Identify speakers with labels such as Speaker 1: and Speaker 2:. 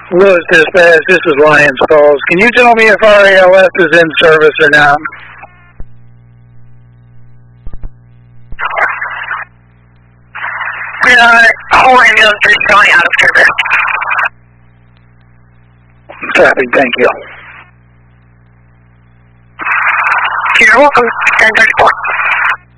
Speaker 1: Louis Dispatch, this is Lions Calls. Can you tell me if RALF is in service or not?
Speaker 2: Whole ambulance is going out of service.
Speaker 1: Copy, thank you.
Speaker 2: You're welcome. 1034.